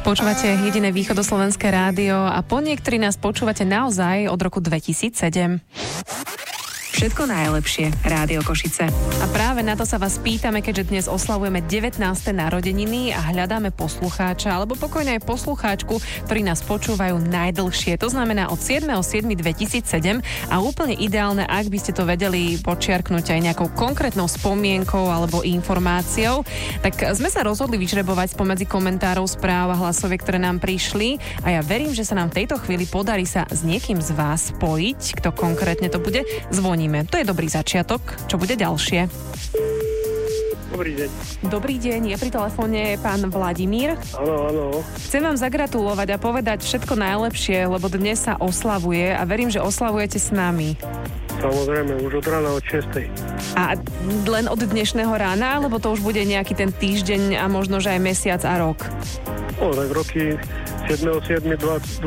Počúvate jediné východoslovenské rádio a po niektorí nás počúvate naozaj od roku 2007. Všetko najlepšie. Rádio Košice. A práve na to sa vás pýtame, keďže dnes oslavujeme 19. narodeniny a hľadáme poslucháča, alebo pokojne aj poslucháčku, ktorí nás počúvajú najdlhšie. To znamená od 7.7.2007 a úplne ideálne, ak by ste to vedeli počiarknúť aj nejakou konkrétnou spomienkou alebo informáciou, tak sme sa rozhodli vyžrebovať spomedzi komentárov, správ a hlasoviek, ktoré nám prišli a ja verím, že sa nám v tejto chvíli podarí sa s niekým z vás spojiť. Kto konkrétne to bude? Zvoní. To je dobrý začiatok. Čo bude ďalšie? Dobrý deň. Dobrý deň, je pri telefóne pán Vladimír. Áno. Chcem vám zagratulovať a povedať všetko najlepšie, lebo dnes sa oslavuje a verím, že oslavujete s nami. Samozrejme, už od rána od 6. A len od dnešného rána, alebo to už bude nejaký ten týždeň a možno, že aj mesiac a rok? Tak roky 7.7.2007,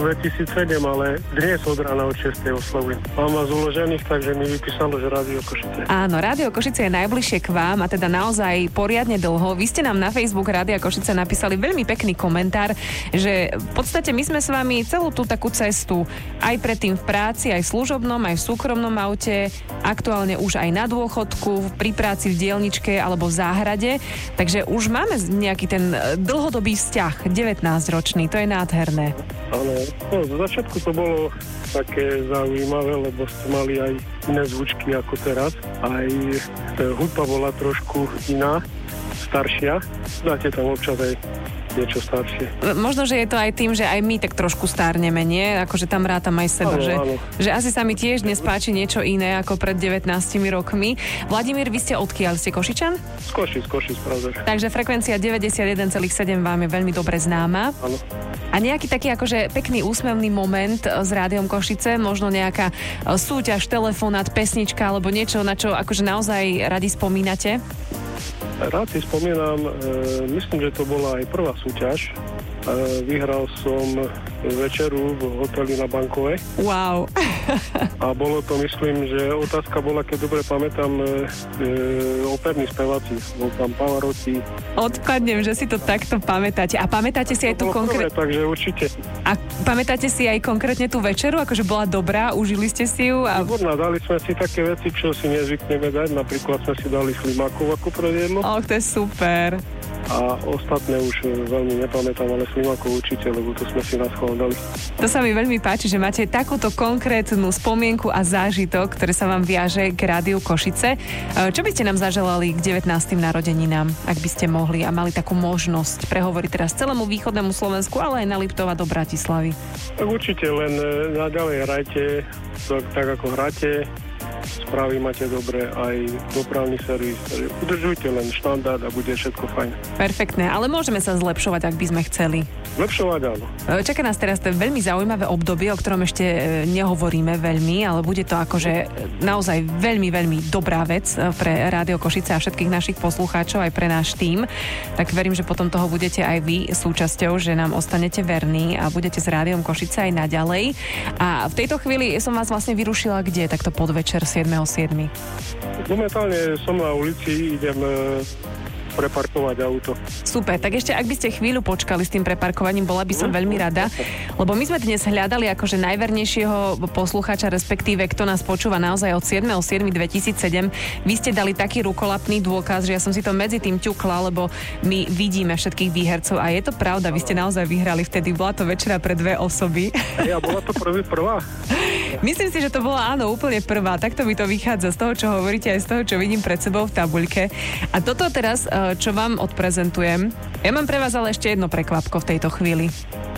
ale dnes od rána od 6. oslavujem. Mám vás uložených, takže mi vypísalo, že Rádio Košice. Áno, Rádio Košice je najbližšie k vám a teda naozaj poriadne dlho. Vy ste nám na Facebook Rádia Košice napísali veľmi pekný komentár, že v podstate my sme s vami celú tú takú cestu aj predtým v práci, aj v služobnom, aj v súkromnom aute, aktuálne už aj na dôchodku, pri práci v dielničke alebo v záhrade. Takže už máme nejaký ten dlhodobý vzťah, 19-ročný, to je nádherné. Áno, z začiatku to bolo také zaujímavé, lebo ste mali aj iné zvučky ako teraz. Aj hudba bola trošku iná, staršia. Dáte tam občas aj niečo staršie. Možno, že je to aj tým, že aj my tak trošku stárneme, nie? Akože tam rátam aj seba, áno. Že asi sa mi tiež dnes páči niečo iné ako pred 19 rokmi. Vladimír, vy ste odkiaľ? Ste Košičan? Z Košic, pravda. Takže frekvencia 91,7 vám je veľmi dobre známa. Áno. A nejaký taký akože pekný úsmevný moment s Rádiom Košice, možno nejaká súťaž, telefonát, pesnička alebo niečo, na čo akože naozaj radi spomínate? Rád si spomínam, myslím, že to bola aj prvá súťaž. Vyhral som večeru v hoteli na Bankovej. Wow. A bolo to, myslím, že otázka bola, keď dobre pamätám, operní speváci. Bol tam Pavarotti. Odkladnem, že si to takto pamätáte. A pamätáte si aj tú konkrétne... Takže určite. A pamätáte si aj konkrétne tú večeru? Akože bola dobrá? Užili ste si ju? A... Výborná, dali sme si také veci, čo si nezvykneme dať. Napríklad sme si dali slimákov ako predjedlo. To je super. A ostatné už veľmi nepamätám, ale slimákov určite, lebo to sme si na schvál dali. To sa mi veľmi páči, že máte takúto konkrétnu spomienku a zážitok, ktoré sa vám viaže k Rádiu Košice. Čo by ste nám zaželali k 19. narodeninám, ak by ste mohli a mali takú možnosť prehovoriť teraz celému východnému Slovensku, ale aj na Liptova do Bratislavy? Tak určite len naďalej hrajte, tak ako hráte. Správy máte dobre, aj dopravný servis. Udržujte len štandard a bude všetko fajn. Perfektné, ale môžeme sa zlepšovať, ak by sme chceli. Zlepšovať, áno. Čaká nás teraz to veľmi zaujímavé obdobie, o ktorom ešte nehovoríme veľmi, ale bude to akože naozaj veľmi, veľmi dobrá vec pre Rádio Košice a všetkých našich poslucháčov, aj pre náš tím. Tak verím, že potom toho budete aj vy súčasťou, že nám ostanete verní a budete s Rádiom Košice aj naďalej. A v tejto chvíli som vás vlastne vyrušila kde? Takto podvečer 7.7. Momentálne som na ulici, idem preparkovať auto. Super, tak ešte ak by ste chvíľu počkali s tým preparkovaním, bola by som veľmi rada, lebo my sme dnes hľadali akože najvernejšieho poslucháča, respektíve kto nás počúva naozaj od 7.7.2007. Vy ste dali taký rukolapný dôkaz, že ja som si to medzi tým ťukla, lebo my vidíme všetkých výhercov a je to pravda, vy ste naozaj vyhrali vtedy, bola to večera pre 2 osoby. Ja bola to prvá? Myslím si, že to bola áno, úplne prvá. Takto mi to vychádza z toho, čo hovoríte, aj z toho, čo vidím pred sebou v tabuľke. A toto teraz, čo vám odprezentujem, ja mám pre vás ale ešte jedno prekvapko v tejto chvíli.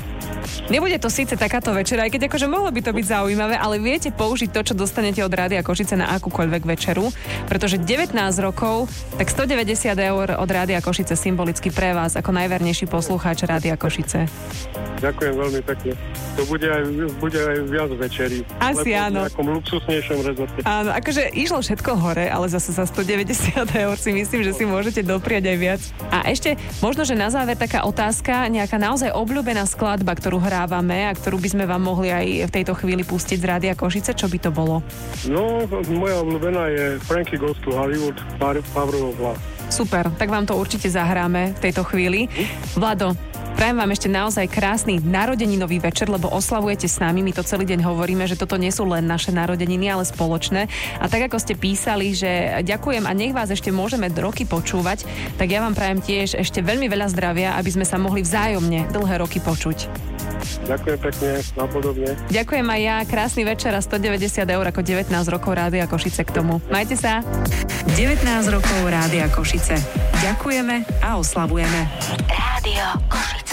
Nebude to síce takáto večera, aj keď akože mohlo by to byť zaujímavé, ale viete použiť to, čo dostanete od Rádia Košice na akúkoľvek večeru, pretože 19 rokov, tak 190 eur od Rádia Košice symbolicky pre vás ako najvernejší poslucháč Rádia Košice. Ďakujem veľmi pekne. To bude aj viac večerí. Asi áno. V takom luxusnejšom rezorte. Áno, akože išlo všetko hore, ale zase za 190 eur si myslím, že si môžete dopriať aj viac. A ešte možno, že na záver taká otázka, nejaká naozaj obľúbená skladba, ktorú hrávame a ktorú by sme vám mohli aj v tejto chvíli pustiť z Rádia Košice, čo by to bolo? No, moja obľúbená je Frankie Goes to Hollywood, Power of Love. Super, tak vám to určite zahráme v tejto chvíli. Vlado, Prajem vám ešte naozaj krásny narodeninový večer, lebo oslavujete s nami. My to celý deň hovoríme, že toto nie sú len naše narodeniny, ale spoločné. A tak ako ste písali, že ďakujem a nech vás ešte môžeme roky počúvať, tak ja vám prajem tiež ešte veľmi veľa zdravia, aby sme sa mohli vzájomne dlhé roky počuť. Ďakujem pekne, napodobne. Ďakujem aj ja, krásny večer a 190 eur ako 19 rokov Rádia Košice k tomu. Majte sa. 19 rokov Rádia Košice. Ďakujeme a oslavujeme. Rádio Košice.